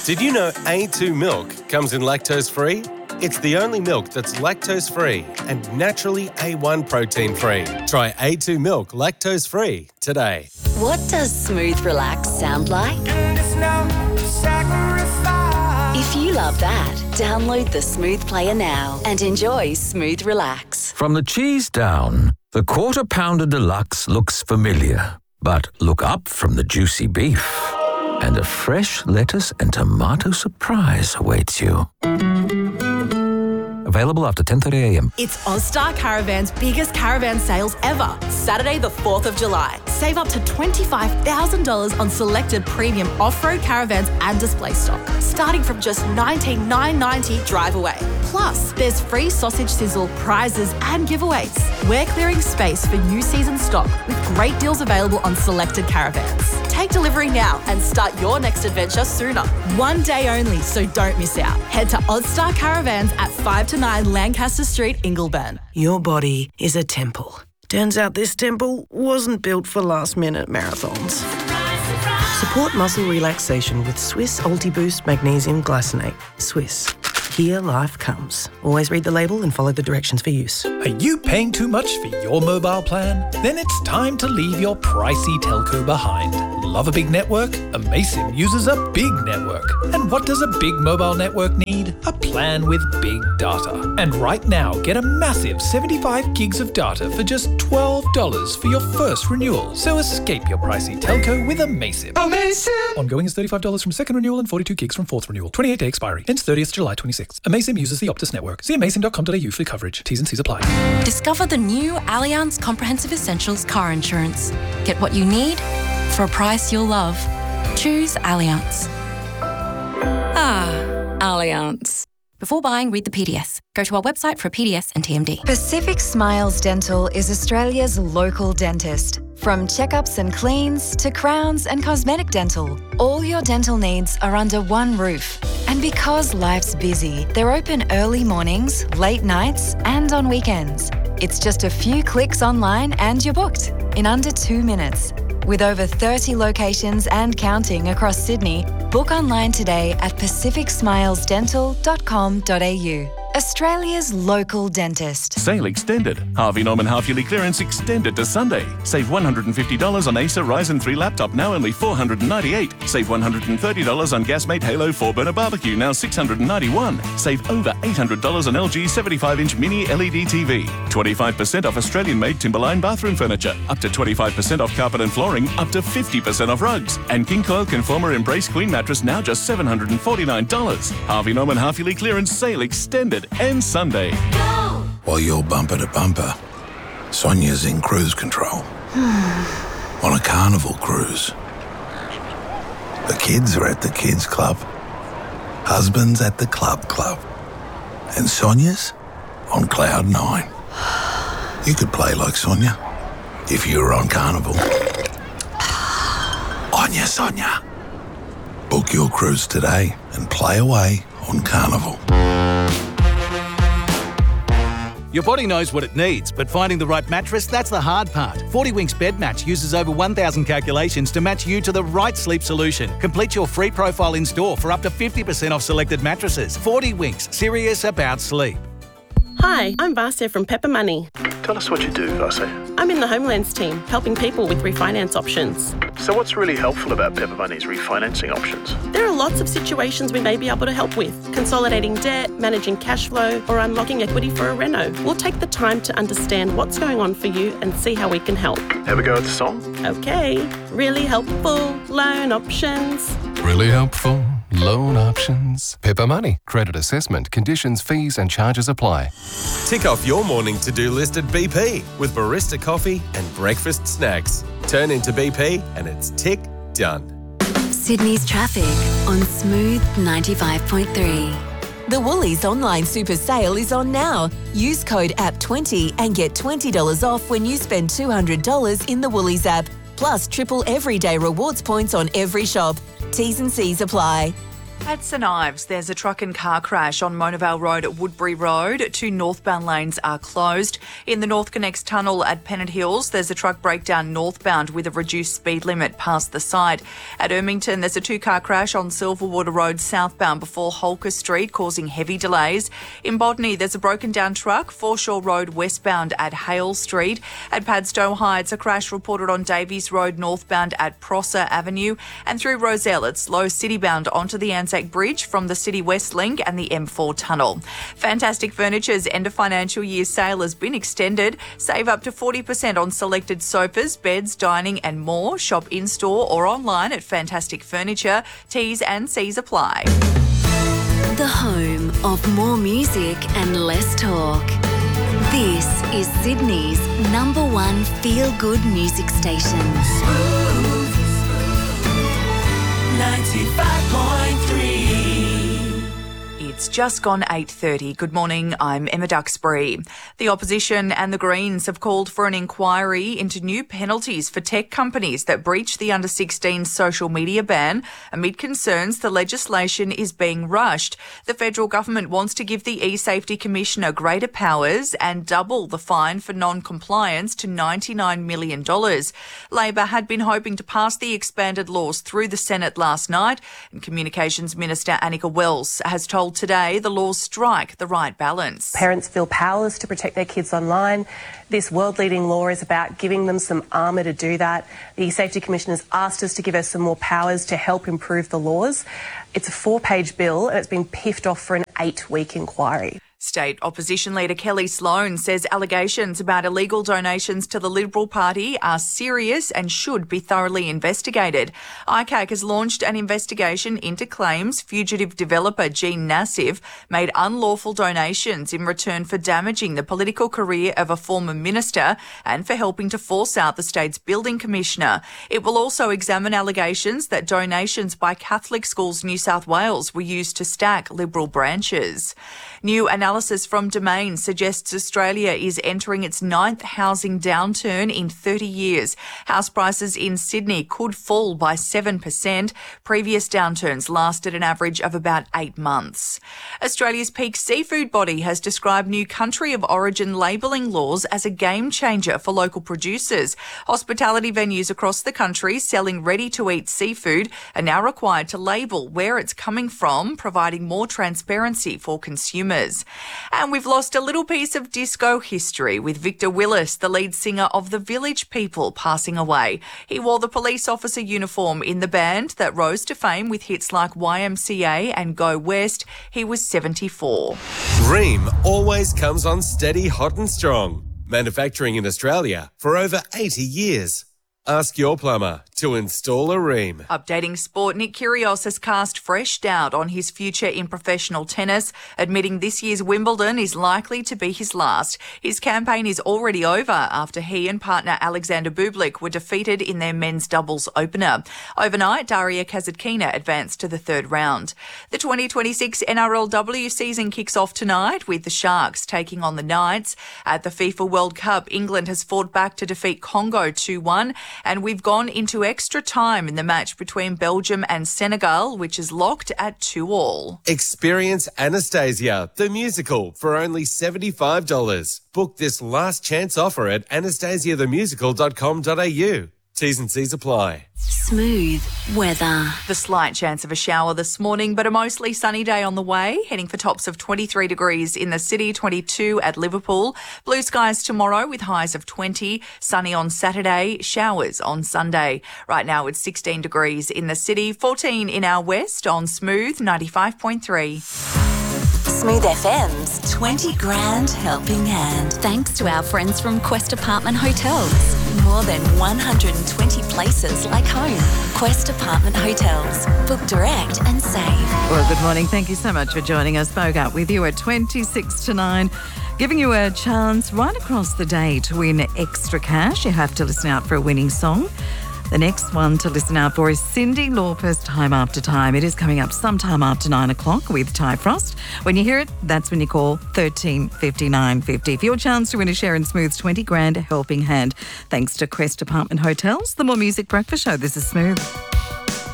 Did you know A2 milk comes in lactose-free? It's the only milk that's lactose-free and naturally A1 protein-free. Try A2 milk lactose-free today. What does Smooth Relax sound like? If you love that, download the Smooth Player now and enjoy Smooth Relax. From the cheese down, the Quarter Pounder Deluxe looks familiar. But look up from the juicy beef, and a fresh lettuce and tomato surprise awaits you. Available after 10:30 a.m. It's Ozstar Caravan's biggest caravan sales ever. Saturday the 4th of July. Save up to $25,000 on selected premium off-road caravans and display stock. Starting from just $19,990 drive away. Plus, there's free sausage sizzle, prizes and giveaways. We're clearing space for new season stock with great deals available on selected caravans. Take delivery now and start your next adventure sooner. One day only, so don't miss out. Head to Ozstar Caravans at 5 to 9 Lancaster Street, Ingleburn. Your body is a temple. Turns out this temple wasn't built for last-minute marathons. Support muscle relaxation with Swiss Ultiboost Magnesium Glycinate. Swiss. Here life comes. Always read the label and follow the directions for use. Are you paying too much for your mobile plan? Then it's time to leave your pricey telco behind. Love a big network? Amaysim uses a big network. And what does a big mobile network need? A plan with big data. And right now, get a massive 75 gigs of data for just $12 for your first renewal. So escape your pricey telco with Amaysim. Amaysim! Ongoing is $35 from second renewal and 42 gigs from fourth renewal. 28-day expiry. Ends 30th July 26. Amaysim uses the Optus network. See amaysim.com.au for coverage. T's and C's apply. Discover the new Allianz Comprehensive Essentials car insurance. Get what you need for a price you'll love. Choose Allianz. Allianz. Before buying, read the PDS. Go to our website for a PDS and TMD. Pacific Smiles Dental is Australia's local dentist. From checkups and cleans to crowns and cosmetic dental, all your dental needs are under one roof. And because life's busy, they're open early mornings, late nights, and on weekends. It's just a few clicks online and you're booked in under 2 minutes. With over 30 locations and counting across Sydney, book online today at pacificsmilesdental.com.au. Australia's local dentist. Sale extended. Harvey Norman half-yearly clearance extended to Sunday. Save $150 on Acer Ryzen 3 laptop, now only $498. Save $130 on Gasmate Halo 4-burner barbecue, now $691. Save over $800 on LG 75-inch mini LED TV. 25% off Australian-made Timberline bathroom furniture. Up to 25% off carpet and flooring. Up to 50% off rugs. And King Coil Conformer Embrace Queen mattress, now just $749. Harvey Norman half-yearly clearance sale extended. And Sunday. While you're bumper to bumper, Sonia's in cruise control. On a carnival cruise. The kids are at the kids club. Husband's at the club. And Sonia's on cloud 9. You could play like Sonia if you were on carnival. Onya Sonia. Book your cruise today and play away on carnival. Your body knows what it needs, but finding the right mattress, that's the hard part. 40 Winks Bed Match uses over 1,000 calculations to match you to the right sleep solution. Complete your free profile in store for up to 50% off selected mattresses. 40 Winks, serious about sleep. Hi, I'm Vasya from Pepper Money. Tell us what you do, Vasya. I'm in the Homelands team, helping people with refinance options. So what's really helpful about Pepper Money's refinancing options? There are lots of situations we may be able to help with. Consolidating debt, managing cash flow, or unlocking equity for a reno. We'll take the time to understand what's going on for you and see how we can help. Have a go at the song? Okay. Really helpful loan options. Really helpful loan options. Pepper Money. Credit assessment. Conditions, fees and charges apply. Tick off your morning to-do list at BP with barista coffee and breakfast snacks. Turn into BP and it's tick done. Sydney's traffic on Smooth 95.3. The Woolies online super sale is on now. Use code APP20 and get $20 off when you spend $200 in the Woolies app. Plus triple everyday rewards points on every shop. T's and C's apply. At St Ives, there's a truck and car crash on Mona Vale Road at Woodbury Road. 2 northbound lanes are closed. In the North Connects tunnel at Pennant Hills, there's a truck breakdown northbound with a reduced speed limit past the side. At Ermington, there's a 2-car crash on Silverwater Road southbound before Holker Street, causing heavy delays. In Botany, there's a broken down truck, Foreshore Road westbound at Hale Street. At Padstow Heights, a crash reported on Davies Road northbound at Prosser Avenue. And through Roselle, it's slow citybound onto the Anzac Bridge from the City West Link and the M4 tunnel. Fantastic Furniture's end of financial year sale has been extended. Save up to 40% on selected sofas, beds, dining and more. Shop in-store or online at Fantastic Furniture. T's and C's apply. The home of more music and less talk. This is Sydney's #1 feel-good music station. 95.3. It's just gone 8:30. Good morning, I'm Emma Duxbury. The opposition and the Greens have called for an inquiry into new penalties for tech companies that breach the under-16 social media ban amid concerns the legislation is being rushed. The federal government wants to give the e-Safety Commissioner greater powers and double the fine for non-compliance to $99 million. Labor had been hoping to pass the expanded laws through the Senate last night, and Communications Minister Annika Wells has told Today the laws strike the right balance. Parents feel powerless to protect their kids online. This world-leading law is about giving them some armour to do that. The Safety Commission has asked us to give her some more powers to help improve the laws. It's a 4-page bill and it's been piffed off for an 8-week inquiry. State Opposition Leader Kelly Sloan says allegations about illegal donations to the Liberal Party are serious and should be thoroughly investigated. ICAC has launched an investigation into claims fugitive developer Gene Nassif made unlawful donations in return for damaging the political career of a former minister and for helping to force out the state's building commissioner. It will also examine allegations that donations by Catholic Schools New South Wales were used to stack Liberal branches. New analysis from Domain suggests Australia is entering its 9th housing downturn in 30 years. House prices in Sydney could fall by 7%. Previous downturns lasted an average of about 8 months. Australia's peak seafood body has described new country of origin labelling laws as a game changer for local producers. Hospitality venues across the country selling ready-to-eat seafood are now required to label where it's coming from, providing more transparency for consumers. And we've lost a little piece of disco history with Victor Willis, the lead singer of The Village People, passing away. He wore the police officer uniform in the band that rose to fame with hits like YMCA and Go West. He was 74. Rheem always comes on steady, hot and strong. Manufacturing in Australia for over 80 years. Ask your plumber to install a Rheem. Updating sport, Nick Kyrgios has cast fresh doubt on his future in professional tennis, admitting this year's Wimbledon is likely to be his last. His campaign is already over after he and partner Alexander Bublik were defeated in their men's doubles opener. Overnight, Daria Kasatkina advanced to the 3rd round. The 2026 NRLW season kicks off tonight with the Sharks taking on the Knights. At the FIFA World Cup, England has fought back to defeat Congo 2-1. And we've gone into extra time in the match between Belgium and Senegal, which is locked at 2-2. Experience Anastasia, the musical, for only $75. Book this last chance offer at anastasiathemusical.com.au. T's and C's apply. Smooth weather. The slight chance of a shower this morning, but a mostly sunny day on the way, heading for tops of 23 degrees in the city, 22 at Liverpool. Blue skies tomorrow with highs of 20, sunny on Saturday, showers on Sunday. Right now it's 16 degrees in the city, 14 in our west on Smooth 95.3. Smooth FM's 20 Grand Helping Hand. Thanks to our friends from Quest Apartment Hotels. More than 120 places like home. Quest Apartment Hotels. Book direct and save. Well, good morning. Thank you so much for joining us. Spoke up with you at 26 to 9. Giving you a chance right across the day to win extra cash. You have to listen out for a winning song. The next one to listen out for is Cyndi Lauper's Time After Time. It is coming up sometime after 9 o'clock with Ty Frost. When you hear it, that's when you call 13 59 50 for your chance to win a share in Smooth's 20 Grand Helping Hand. Thanks to Quest Apartment Hotels, the More Music Breakfast Show. This is Smooth.